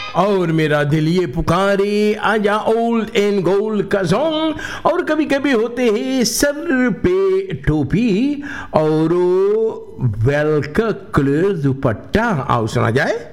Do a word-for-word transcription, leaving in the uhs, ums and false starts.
और मेरा दिल ये पुकारे आजा ओल्ड एंड गोल्ड का सॉन्ग। और कभी कभी होते हैं सर पे टोपी और वेल का कलर दुपट्टा। आओ सुना जाए।